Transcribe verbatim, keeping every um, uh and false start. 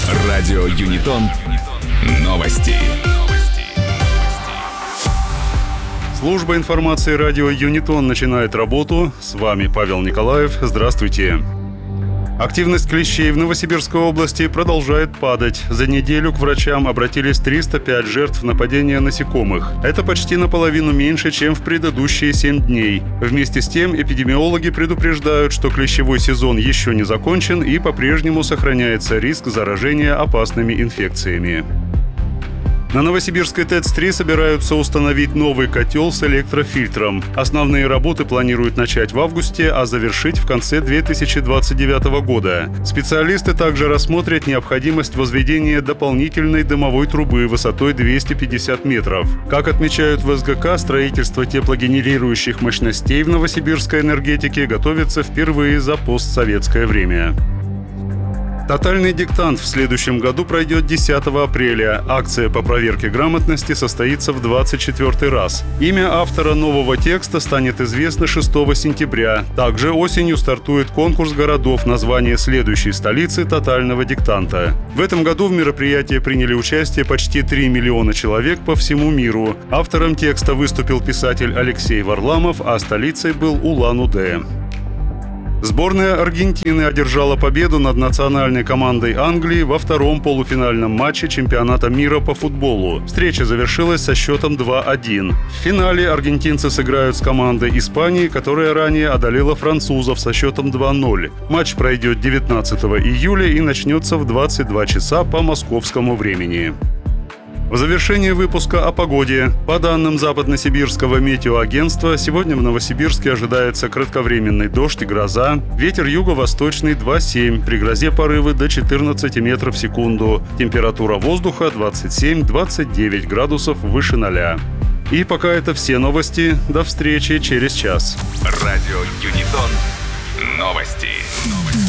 Радио Юнитон. Новости. Служба информации радио Юнитон начинает работу. С вами Павел Николаев. Здравствуйте. Активность клещей в Новосибирской области продолжает падать. За неделю к врачам обратились триста пять жертв нападения насекомых. Это почти наполовину меньше, чем в предыдущие семь дней. Вместе с тем эпидемиологи предупреждают, что клещевой сезон еще не закончен и по-прежнему сохраняется риск заражения опасными инфекциями. На Новосибирской ТЭЦ три собираются установить новый котел с электрофильтром. Основные работы планируют начать в августе, а завершить в конце две тысячи двадцать девятого года. Специалисты также рассмотрят необходимость возведения дополнительной дымовой трубы высотой двести пятьдесят метров. Как отмечают в СГК, строительство теплогенерирующих мощностей в новосибирской энергетике готовится впервые за постсоветское время. Тотальный диктант в следующем году пройдет десятого апреля. Акция по проверке грамотности состоится в двадцать четвёртый раз. Имя автора нового текста станет известно шестого сентября. Также осенью стартует конкурс городов названия следующей столицы тотального диктанта. В этом году в мероприятии приняли участие почти три миллиона человек по всему миру. Автором текста выступил писатель Алексей Варламов, а столицей был Улан-Удэ. Сборная Аргентины одержала победу над национальной командой Англии во втором полуфинальном матче чемпионата мира по футболу. Встреча завершилась со счетом два один. В финале аргентинцы сыграют с командой Испании, которая ранее одолела французов со счетом два ноль. Матч пройдет девятнадцатого июля и начнется в двадцать два часа по московскому времени. В завершение выпуска о погоде. По данным Западносибирского метеоагентства, сегодня в Новосибирске ожидается кратковременный дождь и гроза. Ветер юго-восточный два семь, при грозе порывы до четырнадцати метров в секунду. Температура воздуха двадцать семь - двадцать девять градусов выше ноля. И пока это все новости. До встречи через час. Радио Юнитон. Новости.